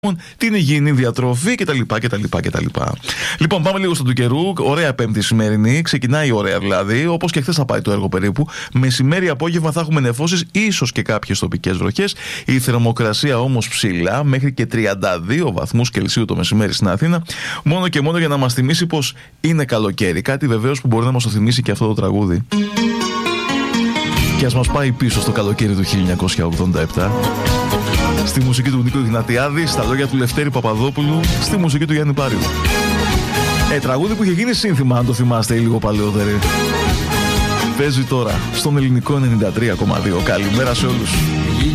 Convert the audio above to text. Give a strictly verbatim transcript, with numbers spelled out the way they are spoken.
την υγιεινή διατροφή κτλ. κτλ, κτλ. Λοιπόν, πάμε λίγο στον του καιρού. Ωραία Πέμπτη σημερινή. Ξεκινάει ωραία δηλαδή. Όπως και χθες θα πάει το έργο περίπου. Μεσημέρι, απόγευμα θα έχουμε νεφώσεις, ίσως και κάποιες τοπικές βροχές. Η θερμοκρασία όμως ψηλά, μέχρι και τριάντα δύο βαθμούς Κελσίου το μεσημέρι στην Αθήνα. Μόνο και μόνο για να μας θυμίσει πως είναι καλοκαίρι. Κάτι βεβαίως που μπορεί να μας το θυμίσει και αυτό το τραγούδι. Και ας μας πάει πίσω στο καλοκαίρι του χίλια εννιακόσια ογδόντα επτά. Στη μουσική του Νίκο Ιγνατιάδη, στα λόγια του Λευτέρη Παπαδόπουλου, στη μουσική του Γιάννη Πάριου. Ε, τραγούδι που είχε γίνει σύνθημα, αν το θυμάστε, ή λίγο παλαιότεροι. Παίζει τώρα στον ελληνικό ενενήντα τρία κόμμα δύο. Καλημέρα σε όλους.